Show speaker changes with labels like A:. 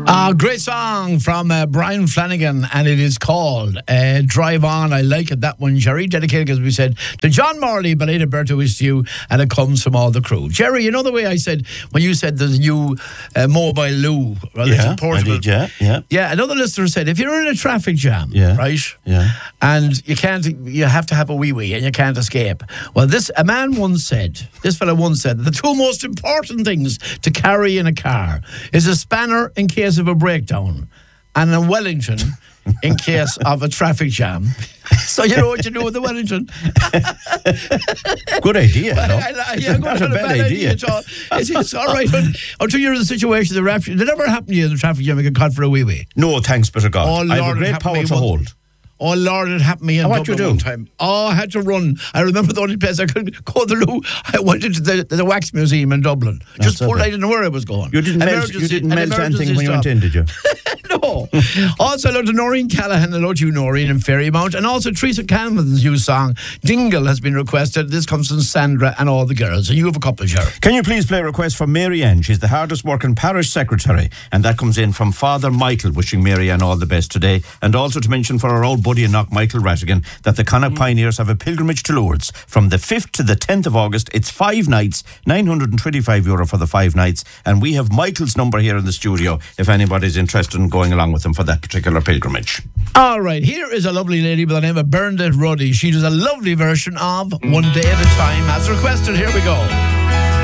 A: Great song from Brian Flanagan, and it is called Drive On. I like it, that one, Jerry. Dedicated, as we said, to John Morley, belated birthday wish to you, and it comes from all the crew. Jerry, you know the way I said, when you said there's a new mobile loo, well, it's portable.
B: I did, yeah.
A: Yeah, another listener said, if you're in a traffic jam, right?
B: Yeah.
A: And you have to have a wee and you can't escape. Well, a fella once said, the two most important things to carry in a car is a spanner in case of a breakdown and a Wellington in case of a traffic jam. So you know what you do with the Wellington.
B: Good idea.
A: Not a bad idea at all. It's all right until you're in the situation. Did it ever happen to you in the traffic jam? You get caught for a wee?
B: No, thanks be to God.
A: Oh, Lord,
B: I have a great power to hold.
A: Oh, Lord, it happened to me in Dublin one time. Oh, I had to run. I remember the only place I could go to the loo. I went into the Wax Museum in Dublin. Just pulled. I didn't know where I was going.
B: You didn't melt anything when you went in, did you?
A: No. Also, hello to Noreen Callaghan. Hello to you, Noreen, in Ferrymount. And also, Teresa Cameron's new song, Dingle, has been requested. This comes from Sandra and all the girls. And you have a couple, Jerry.
B: Can you please play a request for Mary Ann? She's the hardest working parish secretary. And that comes in from Father Michael, wishing Mary Ann all the best today. And also to mention for our old buddy in Knock, Michael Rattigan, that the Connacht Pioneers have a pilgrimage to Lourdes from the 5th to the 10th of August. It's 5 nights, €925 for the 5 nights. And we have Michael's number here in the studio if anybody's interested in going along with them for that particular pilgrimage.
A: All right, here is a lovely lady by the name of Bernadette Ruddy. She does a lovely version of One Day at a Time as requested. Here we go.